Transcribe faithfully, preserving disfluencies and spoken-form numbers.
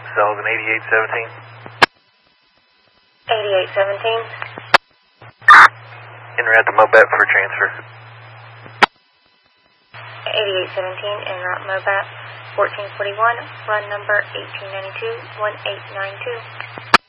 Sullivan, eighty-eight seventeen. eighty-eight seventeen. En route to Mobat for transfer. eighty-eight seventeen, en route Mobat, fourteen forty-one, run number eighteen ninety-two, one eight nine two.